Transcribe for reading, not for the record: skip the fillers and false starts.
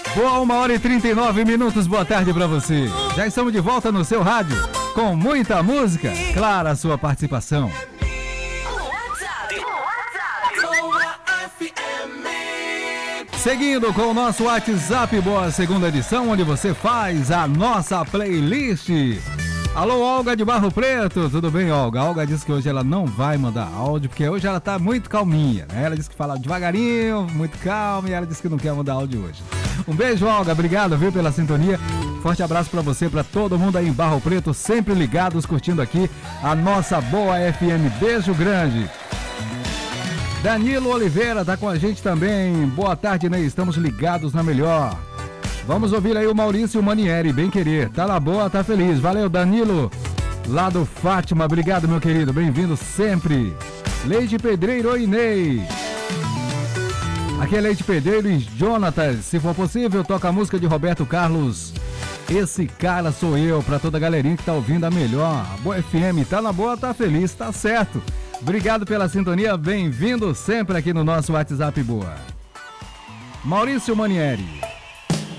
Boa, 1h39, boa tarde pra você. Já estamos de volta no seu rádio, com muita música, claro, a sua participação. Seguindo com o nosso WhatsApp Boa Segunda edição, onde você faz a nossa playlist. Alô, Olga de Barro Preto, tudo bem, Olga? A Olga disse que hoje ela não vai mandar áudio, porque hoje ela tá muito calminha, né? Ela disse que fala devagarinho, muito calma, e ela disse que não quer mandar áudio hoje. Um beijo, Olga, obrigado, viu, pela sintonia. Forte abraço pra você, pra todo mundo aí em Barro Preto, sempre ligados, curtindo aqui a nossa Boa FM. Beijo grande. Danilo Oliveira tá com a gente também. Boa tarde, Ney, estamos ligados na melhor. Vamos ouvir aí o Maurício Manieri, bem querer. Tá na boa, tá feliz. Valeu, Danilo. Lá do Fátima, obrigado, meu querido. Bem-vindo sempre. Leite Pedreiro, oi, Ney. Aqui é Leite Pedreiro e Jonathan. Se for possível, toca a música de Roberto Carlos. Esse cara sou eu, pra toda a galerinha que tá ouvindo a melhor. A Boa FM, tá na boa, tá feliz, tá certo. Obrigado pela sintonia, bem-vindo sempre aqui no nosso WhatsApp Boa. Maurício Manieri.